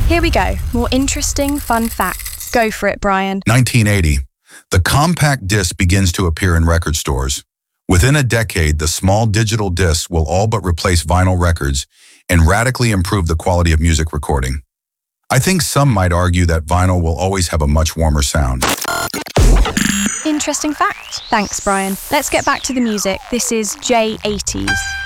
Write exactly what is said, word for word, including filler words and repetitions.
Here we go. More interesting, fun facts. Go for it, Brian. nineteen eighty. The compact disc begins to appear in record stores. Within a decade, the small digital discs will all but replace vinyl records and radically improve the quality of music recording. I think some might argue that vinyl will always have a much warmer sound. Interesting fact. Thanks, Brian. Let's get back to the music. This is J eighties.